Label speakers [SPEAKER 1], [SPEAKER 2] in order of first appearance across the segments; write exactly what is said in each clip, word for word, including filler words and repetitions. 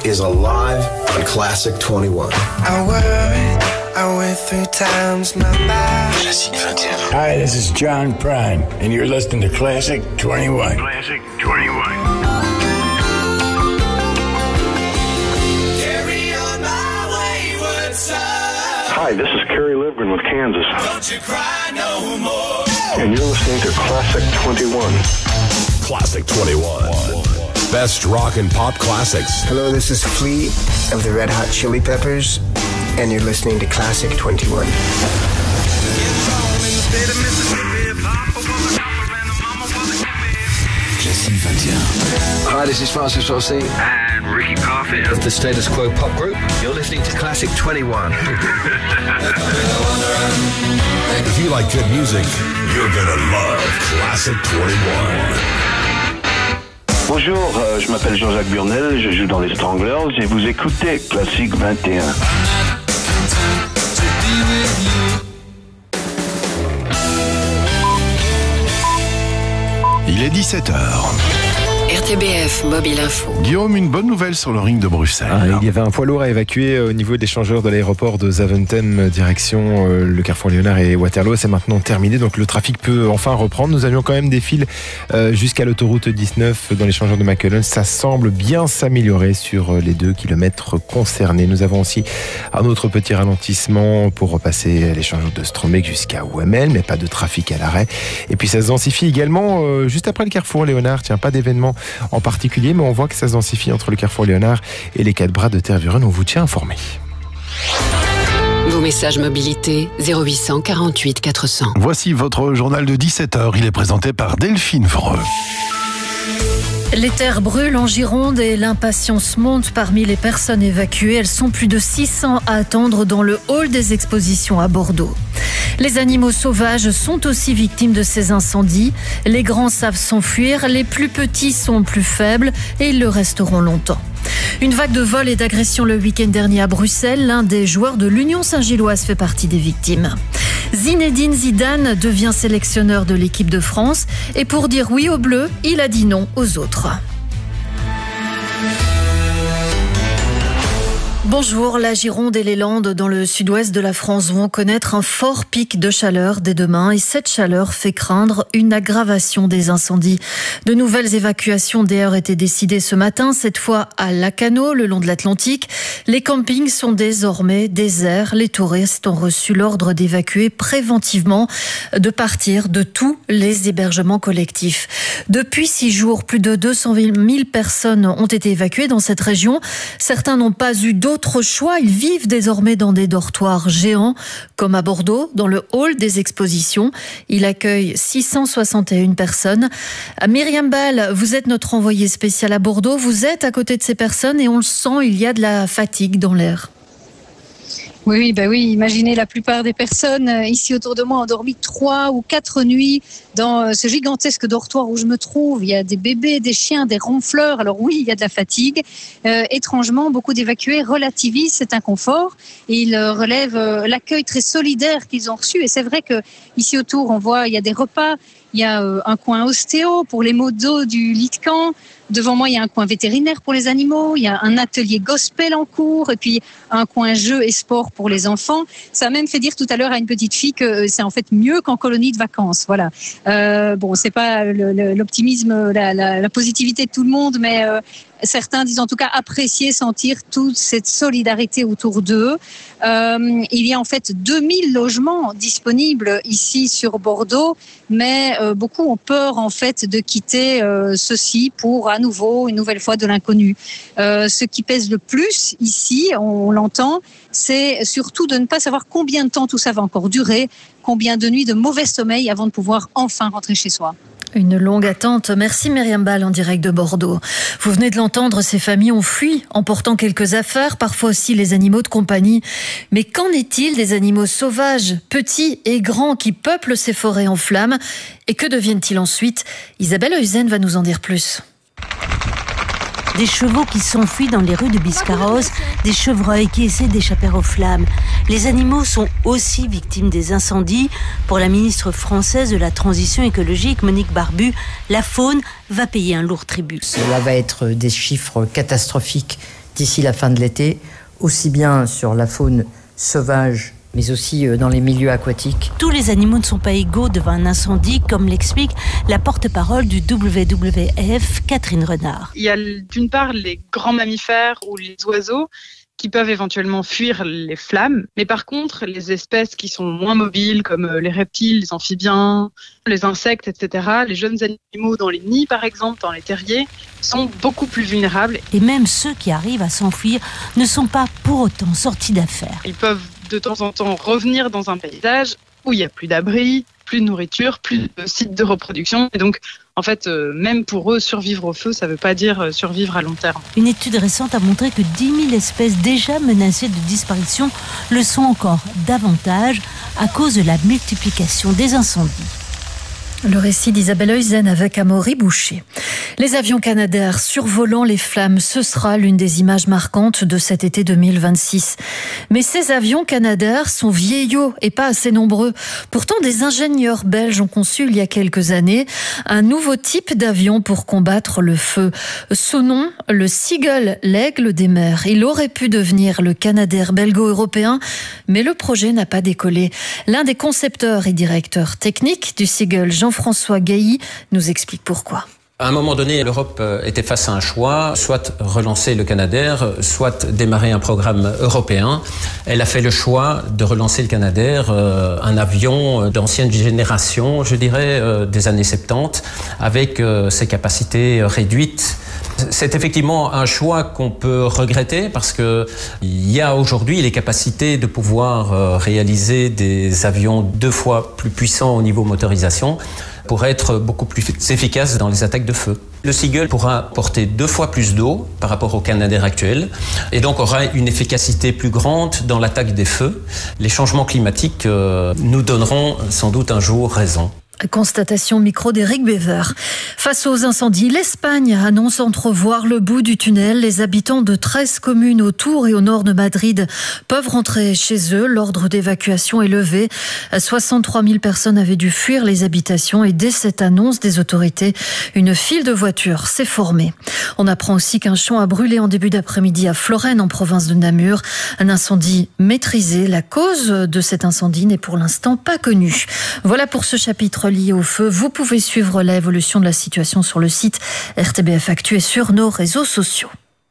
[SPEAKER 1] is alive on Classic twenty-one.
[SPEAKER 2] I worried, I went through times my bad.
[SPEAKER 1] Classic vingt et un.
[SPEAKER 3] Hi, this is John Prine, and you're listening to Classic twenty-one.
[SPEAKER 4] Classic twenty-one.
[SPEAKER 2] Carry on my wayward son.
[SPEAKER 4] Hi, this is Kerry Livgren with Kansas.
[SPEAKER 2] Don't you cry no more.
[SPEAKER 4] And you're listening to Classic twenty-one.
[SPEAKER 5] Classic twenty-one. Best rock and pop classics.
[SPEAKER 6] Hello, this is Flea of the Red Hot Chili Peppers, and you're listening to Classic twenty-one.
[SPEAKER 1] Classic vingt et un.
[SPEAKER 7] Hi, this is Francis Rossi.
[SPEAKER 4] And Ricky Parfitt
[SPEAKER 7] Of the Status Quo Pop Group. You're listening to Classic twenty-one.
[SPEAKER 5] If you like good music, you're gonna love Classic twenty-one.
[SPEAKER 4] Bonjour, euh, je m'appelle Jean-Jacques Burnel, je joue dans les Stranglers et vous écoutez Classic vingt et un.
[SPEAKER 8] Il est dix-sept heures.
[SPEAKER 9] R T B F Mobile Info.
[SPEAKER 8] Guillaume, une bonne nouvelle sur le ring de Bruxelles.
[SPEAKER 10] Ah, il y avait un poids lourd à évacuer au niveau de l'échangeur de l'aéroport de Zaventem, direction euh, le carrefour Léonard et Waterloo. C'est maintenant terminé, donc le trafic peut enfin reprendre. Nous avions quand même des files euh, jusqu'à l'autoroute dix-neuf dans l'échangeur de Mackelen. Ça semble bien s'améliorer sur les deux kilomètres concernés. Nous avons aussi un autre petit ralentissement pour repasser l'échangeur de Strombek jusqu'à Ouamel, mais pas de trafic à l'arrêt. Et puis ça se densifie également euh, juste après le carrefour Léonard. Tiens, pas d'événement en particulier, mais on voit que ça se densifie entre le carrefour Léonard et les quatre bras de Tervuren. On vous tient informé.
[SPEAKER 9] Vos messages mobilité zéro huit cent quarante-huit quatre cents.
[SPEAKER 8] Voici votre journal de dix-sept heures. Il est présenté par Delphine Vreux.
[SPEAKER 11] Les terres brûlent en Gironde et l'impatience monte parmi les personnes évacuées. Elles sont plus de six cents à attendre dans le hall des expositions à Bordeaux. Les animaux sauvages sont aussi victimes de ces incendies. Les grands savent s'enfuir, les plus petits sont plus faibles et ils le resteront longtemps. Une vague de vols et d'agressions le week-end dernier à Bruxelles. L'un des joueurs de l'Union Saint-Gilloise fait partie des victimes. Zinedine Zidane devient sélectionneur de l'équipe de France et pour dire oui aux Bleus, il a dit non aux autres. Bonjour, la Gironde et les Landes dans le sud-ouest de la France vont connaître un fort pic de chaleur dès demain et cette chaleur fait craindre une aggravation des incendies. De nouvelles évacuations d'ailleurs étaient décidées ce matin, cette fois à Lacanau, le long de l'Atlantique. Les campings sont désormais déserts. Les touristes ont reçu l'ordre d'évacuer préventivement, de partir de tous les hébergements collectifs. Depuis six jours, plus de deux cent mille personnes ont été évacuées dans cette région. Certains n'ont pas eu d'autres choix, ils vivent désormais dans des dortoirs géants, comme à Bordeaux, dans le hall des expositions. Il accueille six cent soixante et une personnes. Myriam Ball, vous êtes notre envoyée spéciale à Bordeaux. Vous êtes à côté de ces personnes et on le sent, il y a de la fatigue dans l'air.
[SPEAKER 12] Oui, oui, bah oui, imaginez la plupart des personnes ici autour de moi ont dormi trois ou quatre nuits dans ce gigantesque dortoir où je me trouve. Il y a des bébés, des chiens, des ronfleurs. Alors oui, il y a de la fatigue. Euh, étrangement, beaucoup d'évacués relativisent cet inconfort et ils relèvent l'accueil très solidaire qu'ils ont reçu. Et c'est vrai que ici autour, on voit, il y a des repas. Il y a un coin ostéo pour les maux de dos du lit de camp. Devant moi, il y a un coin vétérinaire pour les animaux. Il y a un atelier gospel en cours. Et puis, un coin jeux et sport pour les enfants. Ça a même fait dire tout à l'heure à une petite fille que c'est en fait mieux qu'en colonie de vacances. Voilà. Euh, bon, c'est pas le, le, l'optimisme, la, la, la positivité de tout le monde, mais euh, certains disent en tout cas apprécier, sentir toute cette solidarité autour d'eux. Euh, il y a en fait deux mille logements disponibles ici sur Bordeaux, mais euh, beaucoup ont peur en fait de quitter euh, ceci pour à nouveau, une nouvelle fois, de l'inconnu. Euh, ce qui pèse le plus ici, on l'entend, c'est surtout de ne pas savoir combien de temps tout ça va encore durer, combien de nuits de mauvais sommeil avant de pouvoir enfin rentrer chez soi.
[SPEAKER 11] Une longue attente. Merci Myriam Ball en direct de Bordeaux. Vous venez de l'entendre, ces familles ont fui, emportant quelques affaires, parfois aussi les animaux de compagnie. Mais qu'en est-il des animaux sauvages, petits et grands, qui peuplent ces forêts en flammes? Et que deviennent-ils ensuite? Isabelle Heusen va nous en dire plus.
[SPEAKER 13] Des chevaux qui s'enfuient dans les rues de Biscarrosse, des chevreuils qui essaient d'échapper aux flammes. Les animaux sont aussi victimes des incendies. Pour la ministre française de la Transition écologique, Monique Barbu, la faune va payer un lourd tribut.
[SPEAKER 14] Cela va être des chiffres catastrophiques d'ici la fin de l'été, aussi bien sur la faune sauvage, mais aussi dans les milieux aquatiques.
[SPEAKER 13] Tous les animaux ne sont pas égaux devant un incendie, comme l'explique la porte-parole du W W F, Catherine Renard.
[SPEAKER 15] Il y a d'une part les grands mammifères ou les oiseaux qui peuvent éventuellement fuir les flammes. Mais par contre, les espèces qui sont moins mobiles, comme les reptiles, les amphibiens, les insectes, et cetera, les jeunes animaux dans les nids, par exemple, dans les terriers, sont beaucoup plus vulnérables.
[SPEAKER 13] Et même ceux qui arrivent à s'enfuir ne sont pas pour autant sortis d'affaire.
[SPEAKER 15] Ils peuvent de temps en temps revenir dans un paysage où il n'y a plus d'abri, plus de nourriture, plus de sites de reproduction. Et donc, en fait, euh, même pour eux, survivre au feu, ça ne veut pas dire euh, survivre à long terme.
[SPEAKER 13] Une étude récente a montré que dix mille espèces déjà menacées de disparition le sont encore davantage à cause de la multiplication des incendies.
[SPEAKER 11] Le récit d'Isabelle Heusen avec Amaury Boucher. Les avions Canadair survolant les flammes, ce sera l'une des images marquantes de cet été deux mille vingt-six. Mais ces avions Canadair sont vieillots et pas assez nombreux. Pourtant, des ingénieurs belges ont conçu il y a quelques années un nouveau type d'avion pour combattre le feu. Son nom, le Seagull, l'aigle des mers. Il aurait pu devenir le Canadair belgo-européen, mais le projet n'a pas décollé. L'un des concepteurs et directeurs techniques du Seagull, Jean-François Gailly, nous explique pourquoi.
[SPEAKER 16] À un moment donné, l'Europe était face à un choix, soit relancer le Canadair, soit démarrer un programme européen. Elle a fait le choix de relancer le Canadair, euh, un avion d'ancienne génération, je dirais, euh, des années soixante-dix, avec euh, ses capacités réduites. C'est effectivement un choix qu'on peut regretter parce que il y a aujourd'hui les capacités de pouvoir euh, réaliser des avions deux fois plus puissants au niveau motorisation pour être beaucoup plus efficace dans les attaques de feu. Le Seagull pourra porter deux fois plus d'eau par rapport au Canadair actuel et donc aura une efficacité plus grande dans l'attaque des feux. Les changements climatiques euh, nous donneront sans doute un jour raison.
[SPEAKER 11] Constatation micro d'Éric Bever. Face aux incendies, l'Espagne annonce entrevoir le bout du tunnel. Les habitants de treize communes autour et au nord de Madrid peuvent rentrer chez eux. L'ordre d'évacuation est levé. soixante-trois mille personnes avaient dû fuir les habitations et dès cette annonce des autorités, une file de voitures s'est formée. On apprend aussi qu'un champ a brûlé en début d'après-midi à Florène, en province de Namur. Un incendie maîtrisé. La cause de cet incendie n'est pour l'instant pas connue. Voilà pour ce chapitre lié au feu. Vous pouvez suivre l'évolution de la situation sur le site R T B F Actu et sur nos réseaux sociaux.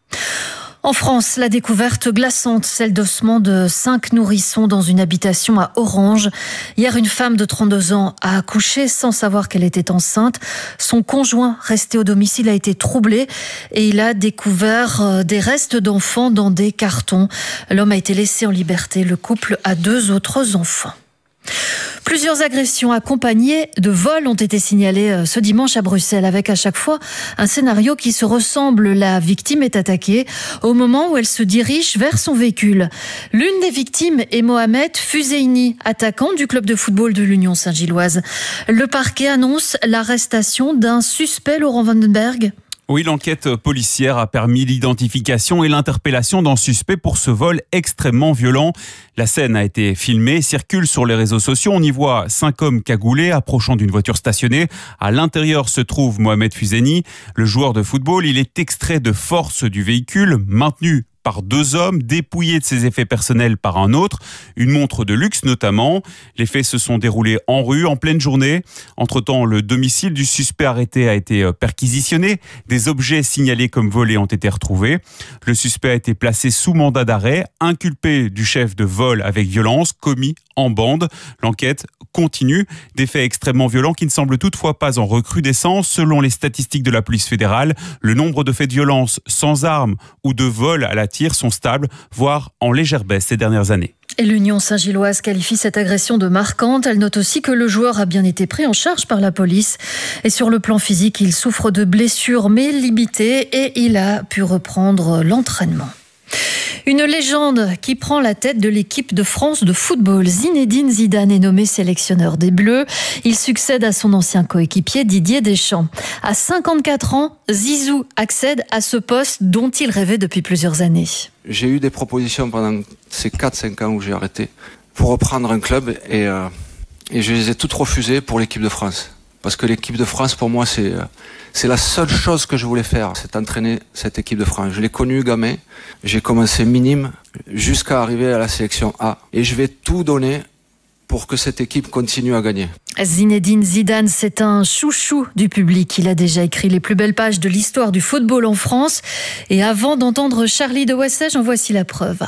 [SPEAKER 11] En France, la découverte glaçante, celle d'ossements de cinq nourrissons dans une habitation à Orange. Hier, une femme de trente-deux ans a accouché sans savoir qu'elle était enceinte. Son conjoint, resté au domicile, a été troublé et il a découvert des restes d'enfants dans des cartons. L'homme a été laissé en liberté. Le couple a deux autres enfants. Plusieurs agressions accompagnées de vols ont été signalées ce dimanche à Bruxelles, avec à chaque fois un scénario qui se ressemble. La victime est attaquée au moment où elle se dirige vers son véhicule. L'une des victimes est Mohamed Fuseini, attaquant du club de football de l'Union Saint-Gilloise. Le parquet annonce l'arrestation d'un suspect, Laurent Vandenberg.
[SPEAKER 17] Oui, l'enquête policière a permis l'identification et l'interpellation d'un suspect pour ce vol extrêmement violent. La scène a été filmée, circule sur les réseaux sociaux. On y voit cinq hommes cagoulés approchant d'une voiture stationnée. À l'intérieur se trouve Mohamed Fuseini, le joueur de football. Il est extrait de force du véhicule, maintenu par deux hommes, dépouillé de ses effets personnels par un autre, une montre de luxe notamment. Les faits se sont déroulés en rue, en pleine journée. Entre-temps, le domicile du suspect arrêté a été perquisitionné. Des objets signalés comme volés ont été retrouvés. Le suspect a été placé sous mandat d'arrêt, inculpé du chef de vol avec violence, commis en bande. L'enquête continue. Des faits extrêmement violents qui ne semblent toutefois pas en recrudescence. Selon les statistiques de la police fédérale, le nombre de faits de violence sans armes ou de vol à la tire sont stables, voire en légère baisse ces dernières années.
[SPEAKER 11] Et l'Union Saint-Gilloise qualifie cette agression de marquante. Elle note aussi que le joueur a bien été pris en charge par la police. Et sur le plan physique, il souffre de blessures mais limitées et il a pu reprendre l'entraînement. Une légende qui prend la tête de l'équipe de France de football. Zinedine Zidane est nommé sélectionneur des Bleus. Il succède à son ancien coéquipier Didier Deschamps. À cinquante-quatre ans, Zizou accède à ce poste dont il rêvait depuis plusieurs années.
[SPEAKER 18] J'ai eu des propositions pendant ces quatre cinq ans où j'ai arrêté pour reprendre un club et, euh, et je les ai toutes refusées pour l'équipe de France. Parce que l'équipe de France, pour moi, c'est, c'est la seule chose que je voulais faire, c'est entraîner cette équipe de France. Je l'ai connue gamin, j'ai commencé minime jusqu'à arriver à la sélection A. Et je vais tout donner pour que cette équipe continue à gagner.
[SPEAKER 11] Zinedine Zidane, c'est un chouchou du public. Il a déjà écrit les plus belles pages de l'histoire du football en France. Et avant d'entendre Charlie de Wessèges, en voici la preuve.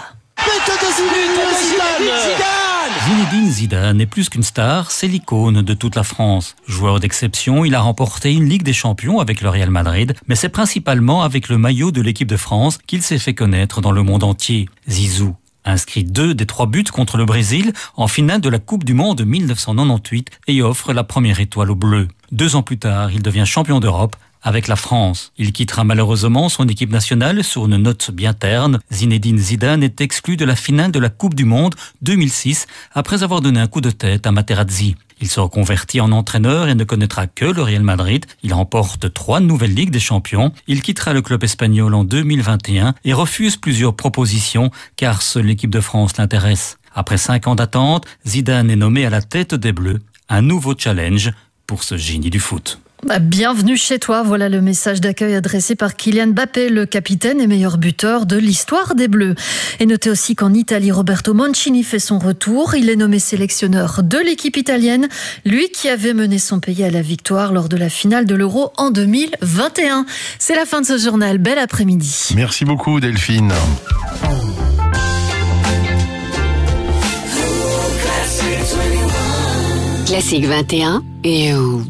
[SPEAKER 19] Zinedine Zidane est plus qu'une star, c'est l'icône de toute la France. Joueur d'exception, il a remporté une Ligue des Champions avec le Real Madrid, mais c'est principalement avec le maillot de l'équipe de France qu'il s'est fait connaître dans le monde entier. Zizou inscrit deux des trois buts contre le Brésil en finale de la Coupe du Monde mille neuf cent quatre-vingt-dix-huit et offre la première étoile aux Bleus. Deux ans plus tard, il devient champion d'Europe avec la France. Il quittera malheureusement son équipe nationale sur une note bien terne. Zinedine Zidane est exclu de la finale de la Coupe du Monde deux mille six après avoir donné un coup de tête à Materazzi. Il se reconvertit en entraîneur et ne connaîtra que le Real Madrid. Il remporte trois nouvelles Ligues des Champions. Il quittera le club espagnol en deux mille vingt et un et refuse plusieurs propositions car seule l'équipe de France l'intéresse. Après cinq ans d'attente, Zidane est nommé à la tête des Bleus. Un nouveau challenge pour ce génie du foot.
[SPEAKER 11] Bienvenue chez toi, voilà le message d'accueil adressé par Kylian Mbappé, le capitaine et meilleur buteur de l'histoire des Bleus. Et notez aussi qu'en Italie, Roberto Mancini fait son retour. Il est nommé sélectionneur de l'équipe italienne, lui qui avait mené son pays à la victoire lors de la finale de l'Euro en deux mille vingt et un. C'est la fin de ce journal, bel après-midi.
[SPEAKER 8] Merci beaucoup Delphine.
[SPEAKER 9] Classique vingt et un et où